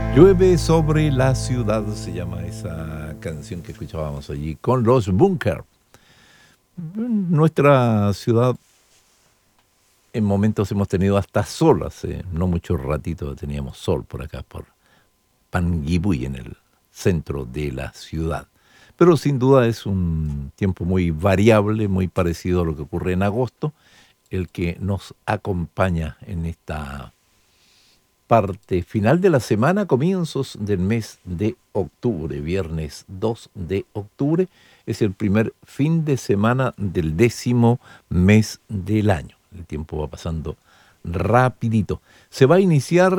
Llueve sobre la ciudad, se llama esa canción que escuchábamos allí con los Bunker. Nuestra ciudad en momentos hemos tenido hasta sol, hace no mucho ratito teníamos sol por acá, por Panguipulli, en el centro de la ciudad. Pero sin duda es un tiempo muy variable, muy parecido a lo que ocurre en agosto, el que nos acompaña en esta parte final de la semana, comienzos del mes de octubre, viernes 2 de octubre, es el primer fin de semana del 10º mes del año. El tiempo va pasando rapidito. Se va a iniciar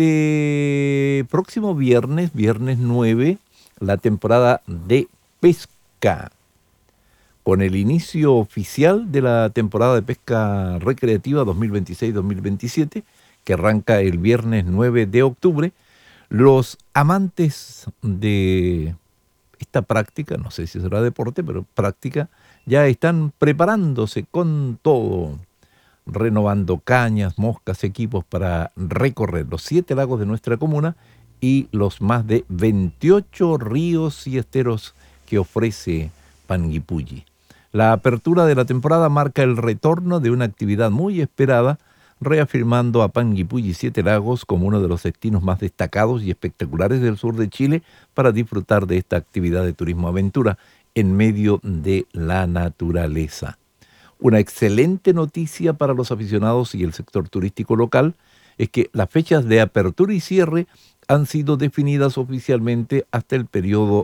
este próximo viernes, viernes 9, la temporada de pesca. Con el inicio oficial de la temporada de pesca recreativa 2026-2027, que arranca el viernes 9 de octubre, los amantes de esta práctica, no sé si será deporte, pero práctica, ya están preparándose con todo, renovando cañas, moscas, equipos para recorrer los 7 lagos de nuestra comuna y los más de 28 ríos y esteros que ofrece Panguipulli. La apertura de la temporada marca el retorno de una actividad muy esperada, reafirmando a Panguipulli 7 Lagos como uno de los destinos más destacados y espectaculares del sur de Chile para disfrutar de esta actividad de turismo aventura en medio de la naturaleza. Una excelente noticia para los aficionados y el sector turístico local es que las fechas de apertura y cierre han sido definidas oficialmente hasta el periodo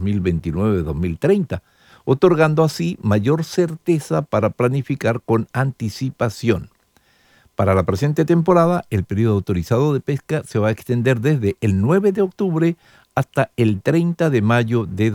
2029-2030, otorgando así mayor certeza para planificar con anticipación. Para la presente temporada, el periodo autorizado de pesca se va a extender desde el 9 de octubre hasta el 30 de mayo de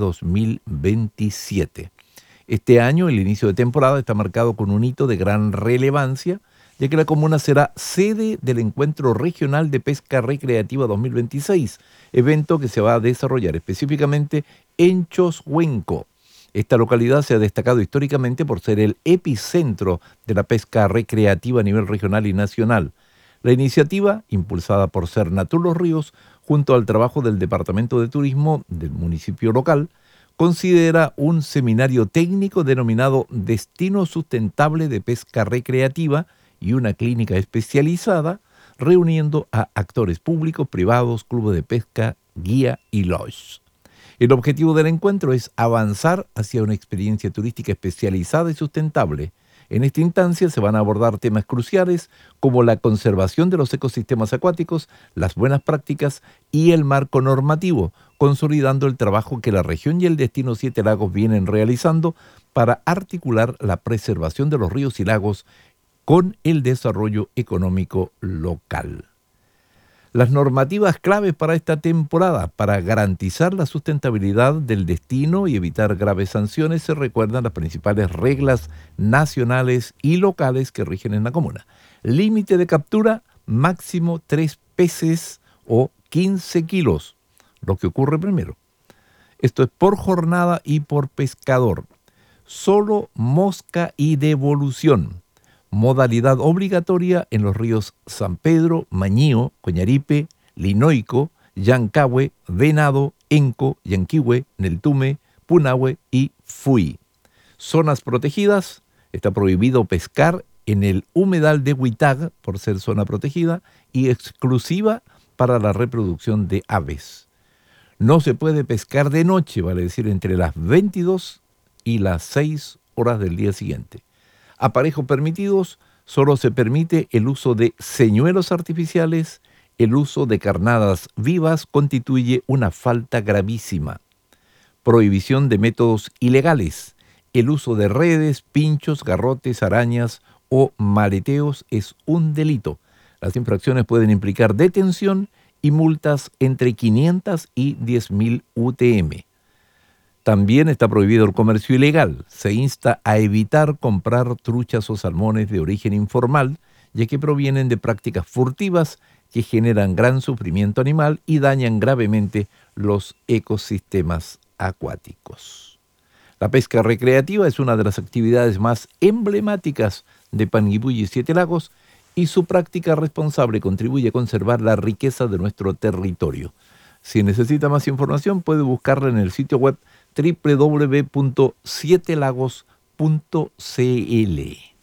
2027. Este año, el inicio de temporada está marcado con un hito de gran relevancia, ya que la comuna será sede del Encuentro Regional de Pesca Recreativa 2026, evento que se va a desarrollar específicamente en Choshuenco. Esta localidad se ha destacado históricamente por ser el epicentro de la pesca recreativa a nivel regional y nacional. La iniciativa, impulsada por Cernatur Los Ríos, junto al trabajo del Departamento de Turismo del municipio local, considera un seminario técnico denominado Destino Sustentable de Pesca Recreativa y una clínica especializada, reuniendo a actores públicos, privados, clubes de pesca, guía y lodge. El objetivo del encuentro es avanzar hacia una experiencia turística especializada y sustentable. En esta instancia se van a abordar temas cruciales como la conservación de los ecosistemas acuáticos, las buenas prácticas y el marco normativo, consolidando el trabajo que la región y el destino 7 Lagos vienen realizando para articular la preservación de los ríos y lagos con el desarrollo económico local. Las normativas claves para esta temporada, para garantizar la sustentabilidad del destino y evitar graves sanciones, se recuerdan las principales reglas nacionales y locales que rigen en la comuna. Límite de captura, máximo 3 peces o 15 kilos, lo que ocurre primero. Esto es por jornada y por pescador. Solo mosca y devolución. Modalidad obligatoria en los ríos San Pedro, Mañío, Coñaripe, Linoico, Yancahue, Venado, Enco, Yanquihue, Neltume, Punahue y Fui. Zonas protegidas, está prohibido pescar en el humedal de Huitag por ser zona protegida y exclusiva para la reproducción de aves. No se puede pescar de noche, vale decir entre las 22 y las 6 horas del día siguiente. Aparejos permitidos, solo se permite el uso de señuelos artificiales, el uso de carnadas vivas constituye una falta gravísima. Prohibición de métodos ilegales, el uso de redes, pinchos, garrotes, arañas o maleteos es un delito. Las infracciones pueden implicar detención y multas entre 500 y 10.000 UTM. También está prohibido el comercio ilegal. Se insta a evitar comprar truchas o salmones de origen informal, ya que provienen de prácticas furtivas que generan gran sufrimiento animal y dañan gravemente los ecosistemas acuáticos. La pesca recreativa es una de las actividades más emblemáticas de Panguipulli y 7 Lagos y su práctica responsable contribuye a conservar la riqueza de nuestro territorio. Si necesita más información, puede buscarla en el sitio web www.7lagos.cl.